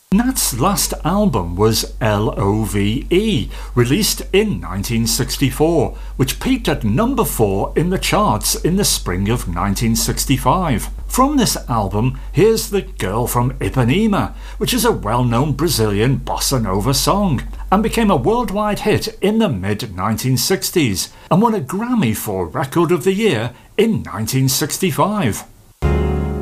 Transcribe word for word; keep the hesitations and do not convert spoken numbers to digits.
Nat's last album was Love, released in nineteen sixty-four, which peaked at number four in the charts in the spring of nineteen sixty-five. From this album, here's The Girl from Ipanema, which is a well-known Brazilian bossa nova song, and became a worldwide hit in the mid nineteen sixties, and won a Grammy for Record of the Year in nineteen sixty-five.